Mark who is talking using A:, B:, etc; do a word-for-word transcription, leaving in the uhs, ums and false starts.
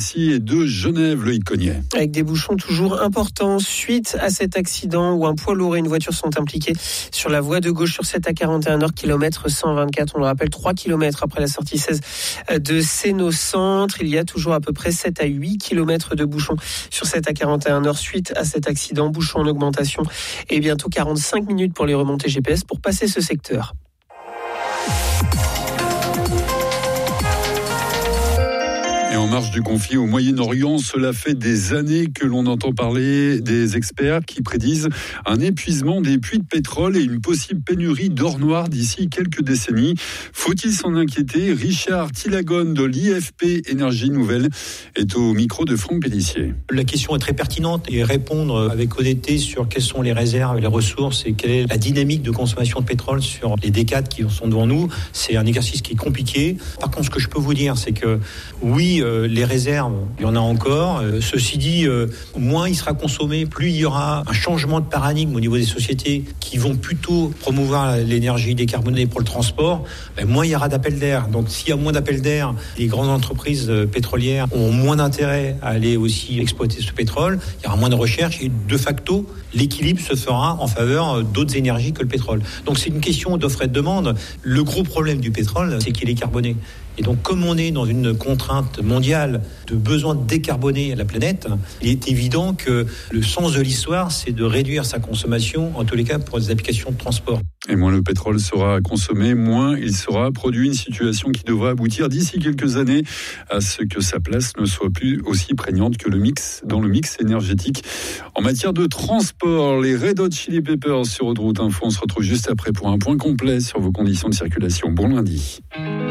A: Bercy et de Genève, Loïc Cognet.
B: Avec des bouchons toujours importants suite à cet accident où un poids lourd et une voiture sont impliqués sur la voie de gauche sur cette A quarante et un Nord, kilomètre cent vingt-quatre. On le rappelle, trois kilomètres après la sortie seize de Sénaux-Centre. Il y a toujours à peu près sept à huit kilomètres de bouchons sur cette A quarante et un Nord suite à cet accident. Bouchons en augmentation et bientôt quarante-cinq minutes pour les remontées G P S pour passer ce secteur.
A: Et en marge du conflit au Moyen-Orient, cela fait des années que l'on entend parler des experts qui prédisent un épuisement des puits de pétrole et une possible pénurie d'or noir d'ici quelques décennies. Faut-il s'en inquiéter ? Richard Tilagone de l'I F P Énergie Nouvelle est au micro de Franck Pellissier.
C: La question est très pertinente et répondre avec honnêteté sur quelles sont les réserves et les ressources et quelle est la dynamique de consommation de pétrole sur les décades qui sont devant nous, c'est un exercice qui est compliqué. Par contre, ce que je peux vous dire, c'est que oui, Euh, les réserves, il y en a encore. Euh, ceci dit, euh, moins il sera consommé, plus il y aura un changement de paradigme au niveau des sociétés qui vont plutôt promouvoir l'énergie décarbonée pour le transport, ben, moins il y aura d'appels d'air. Donc s'il y a moins d'appels d'air, les grandes entreprises pétrolières ont moins d'intérêt à aller aussi exploiter ce pétrole, il y aura moins de recherche et de facto, l'équilibre se fera en faveur d'autres énergies que le pétrole. Donc c'est une question d'offre et de demande. Le gros problème du pétrole, c'est qu'il est carboné. Et donc, comme on est dans une contrainte mondiale de besoin de décarboner la planète, il est évident que le sens de l'histoire, c'est de réduire sa consommation, en tous les cas pour des applications de transport.
A: Et moins le pétrole sera consommé, moins il sera produit. Une situation qui devrait aboutir d'ici quelques années à ce que sa place ne soit plus aussi prégnante que le mix, dans le mix énergétique. En matière de transport, les Red Hot Chili Peppers sur Autoroute Info. On se retrouve juste après pour un point complet sur vos conditions de circulation. Bon lundi.